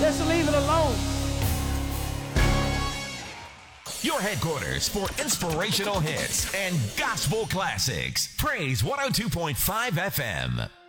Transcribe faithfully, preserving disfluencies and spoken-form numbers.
Just leave it alone. Your headquarters for inspirational hits and gospel classics. Praise one oh two point five F M.